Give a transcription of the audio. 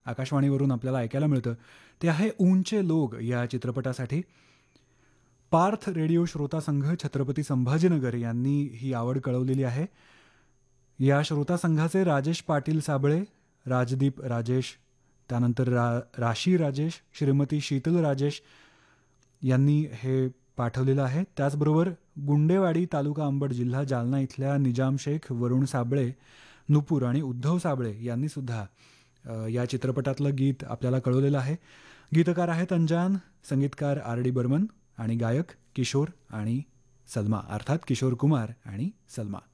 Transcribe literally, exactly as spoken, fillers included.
आकाशवाणीवरून आपल्याला ऐकायला मिळतं ते आहे ऊंचे लोग या चित्रपटासाठी. पार्थ रेडिओ श्रोता संघ छत्रपती संभाजीनगर यांनी ही आवड कळवलेली आहे. या श्रोता संघाचे राजेश पाटील साबळे, राजदीप राजेश, त्यानंतर रा राशी राजेश, श्रीमती शीतल राजेश यांनी हे पाठवलेलं आहे. त्याचबरोबर गुंडेवाडी तालुका अंबड जिल्हा जालना इथल्या निजाम शेख, वरुण साबळे, नुपूर आणि उद्धव साबळे यांनी सुद्धा या चित्रपटातलं गीत आपल्याला कळवलेलं आहे. गीतकार आहेत अंजान, संगीतकार आर डी बर्मन आणि गायक किशोर आणि सलमा, अर्थात किशोर कुमार आणि सलमा.